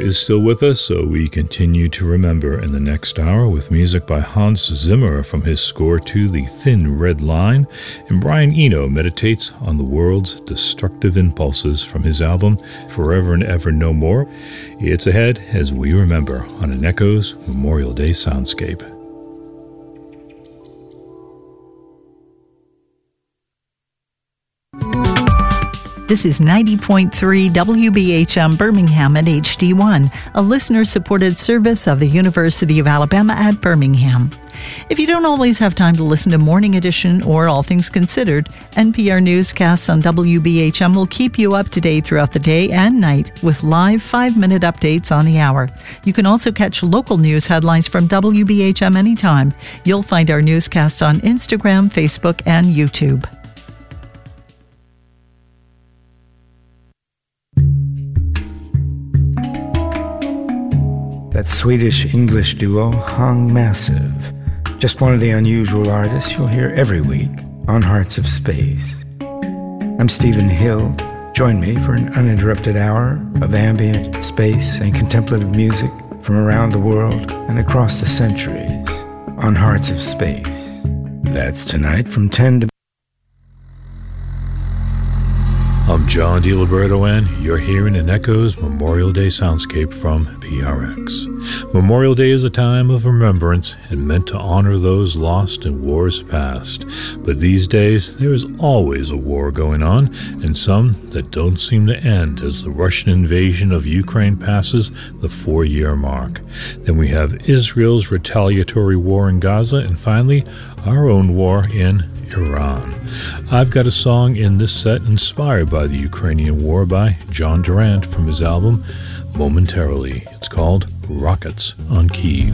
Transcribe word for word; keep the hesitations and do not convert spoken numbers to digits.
is still with us, so we continue to remember in the next hour with music by Hans Zimmer from his score to The Thin Red Line, and Brian Eno meditates on the world's destructive impulses from his album Forever and Ever No More. It's ahead as we remember on an Echoes Memorial Day soundscape. This is ninety point three W B H M Birmingham at H D one, a listener-supported service of the University of Alabama at Birmingham. If you don't always have time to listen to Morning Edition or All Things Considered, N P R newscasts on W B H M will keep you up to date throughout the day and night with live five-minute updates on the hour. You can also catch local news headlines from W B H M anytime. You'll find our newscast on Instagram, Facebook, and YouTube. That Swedish-English duo hung massive. Just one of the unusual artists you'll hear every week on Hearts of Space. I'm Stephen Hill. Join me for an uninterrupted hour of ambient, space, and contemplative music from around the world and across the centuries on Hearts of Space. That's tonight from ten to... I'm John DiLiberto, and you're hearing an Echoes Memorial Day soundscape from P R X. Memorial Day is a time of remembrance and meant to honor those lost in wars past. But these days, there is always a war going on, and some that don't seem to end as the Russian invasion of Ukraine passes the four-year mark. Then we have Israel's retaliatory war in Gaza, and finally, our own war in Iran. I've got a song in this set inspired by the Ukrainian war by John Durant from his album Momentarily. It's called Rockets on Keys.